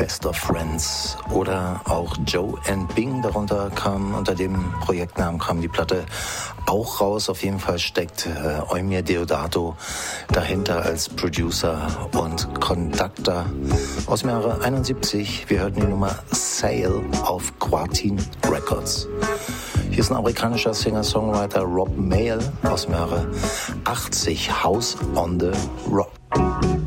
Best of Friends oder auch Joe and Bing, darunter kam unter dem Projektnamen kam die Platte auch raus. Auf jeden Fall steckt Eumir Deodato dahinter als Producer und Conductor aus dem Jahre 71. Wir hörten die Nummer Sail auf Quartin Records. Hier ist ein amerikanischer Singer-Songwriter Rob Mayall aus dem Jahre 80, House on the Rock.